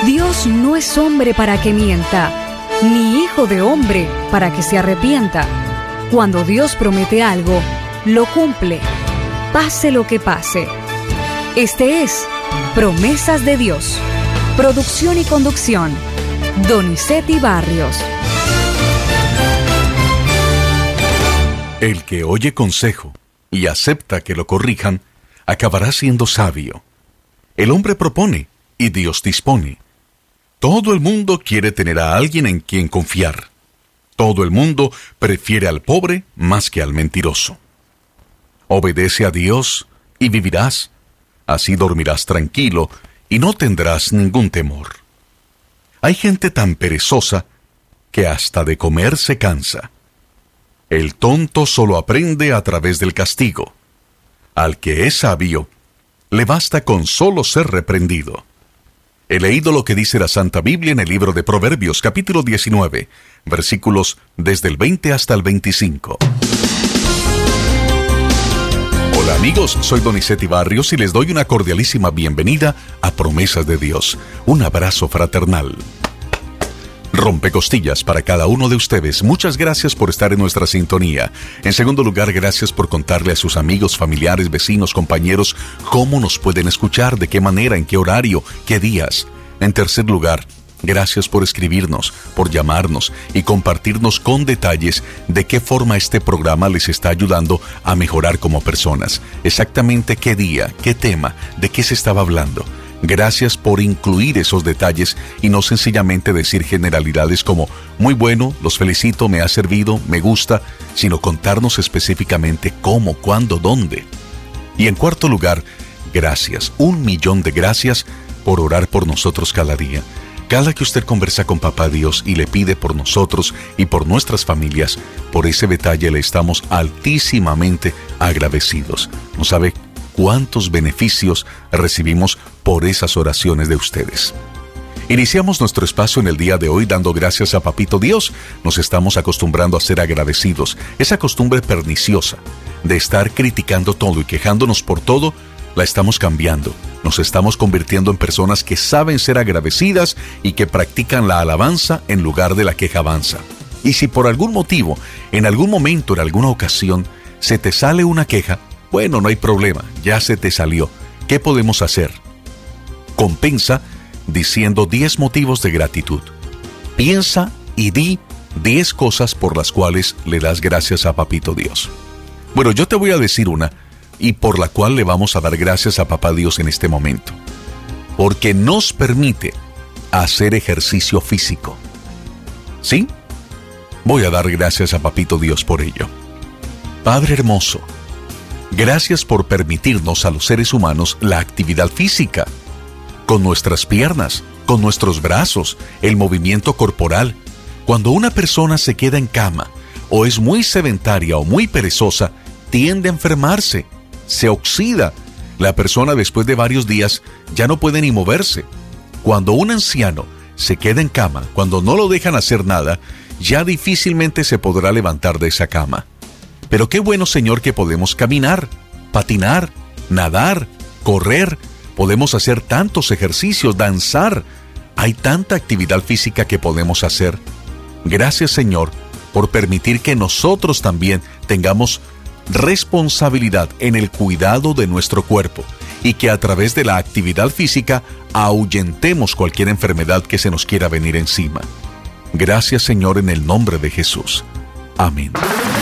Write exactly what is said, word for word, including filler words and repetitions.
Dios no es hombre para que mienta, ni hijo de hombre para que se arrepienta. Cuando Dios promete algo, lo cumple, pase lo que pase. Este es Promesas de Dios. Producción y conducción, Donizetti Barrios. El que oye consejo y acepta que lo corrijan, acabará siendo sabio. El hombre propone y Dios dispone. Todo el mundo quiere tener a alguien en quien confiar. Todo el mundo prefiere al pobre más que al mentiroso. Obedece a Dios y vivirás. Así dormirás tranquilo y no tendrás ningún temor. Hay gente tan perezosa que hasta de comer se cansa. El tonto solo aprende a través del castigo. Al que es sabio, le basta con solo ser reprendido. He leído lo que dice la Santa Biblia en el libro de Proverbios, capítulo diecinueve, versículos desde el veinte hasta el veinticinco. Hola amigos, soy Donizetti Barrios y les doy una cordialísima bienvenida a Promesas de Dios. Un abrazo fraternal. Rompecostillas para cada uno de ustedes. Muchas gracias por estar en nuestra sintonía. En segundo lugar, gracias por contarle a sus amigos, familiares, vecinos, compañeros cómo nos pueden escuchar, de qué manera, en qué horario, qué días. En tercer lugar, gracias por escribirnos, por llamarnos y compartirnos con detalles de qué forma este programa les está ayudando a mejorar como personas. Exactamente qué día, qué tema, de qué se estaba hablando. Gracias por incluir esos detalles y no sencillamente decir generalidades como muy bueno, los felicito, me ha servido, me gusta, sino contarnos específicamente cómo, cuándo, dónde. Y en cuarto lugar, gracias, un millón de gracias por orar por nosotros cada día. Cada que usted conversa con Papá Dios y le pide por nosotros y por nuestras familias, por ese detalle le estamos altísimamente agradecidos. ¿No sabe cuántos beneficios recibimos por esas oraciones de ustedes? Iniciamos nuestro espacio en el día de hoy dando gracias a Papito Dios. Nos estamos acostumbrando a ser agradecidos. Esa costumbre perniciosa de estar criticando todo y quejándonos por todo, la estamos cambiando. Nos estamos convirtiendo en personas que saben ser agradecidas y que practican la alabanza en lugar de la quejabanza. Y si por algún motivo, en algún momento, en alguna ocasión, se te sale una queja, bueno, no hay problema, ya se te salió. ¿Qué podemos hacer? Compensa diciendo diez motivos de gratitud. Piensa y di diez cosas por las cuales le das gracias a Papito Dios. Bueno, yo te voy a decir una y por la cual le vamos a dar gracias a Papá Dios en este momento. Porque nos permite hacer ejercicio físico. ¿Sí? Voy a dar gracias a Papito Dios por ello. Padre hermoso, gracias por permitirnos a los seres humanos la actividad física, con nuestras piernas, con nuestros brazos, el movimiento corporal. Cuando una persona se queda en cama, o es muy sedentaria o muy perezosa, tiende a enfermarse, se oxida. La persona después de varios días ya no puede ni moverse. Cuando un anciano se queda en cama, cuando no lo dejan hacer nada, ya difícilmente se podrá levantar de esa cama. Pero qué bueno, Señor, que podemos caminar, patinar, nadar, correr, podemos hacer tantos ejercicios, danzar. Hay tanta actividad física que podemos hacer. Gracias, Señor, por permitir que nosotros también tengamos responsabilidad en el cuidado de nuestro cuerpo y que a través de la actividad física ahuyentemos cualquier enfermedad que se nos quiera venir encima. Gracias, Señor, en el nombre de Jesús. Amén.